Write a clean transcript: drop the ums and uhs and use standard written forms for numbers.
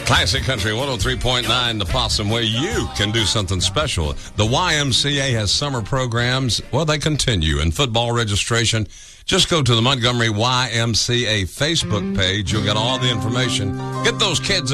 Classic Country 103.9 The Possum, where you can do something special. The YMCA has summer programs. Well, they continue. And football registration, just go to the Montgomery YMCA Facebook page. You'll get all the information. Get those kids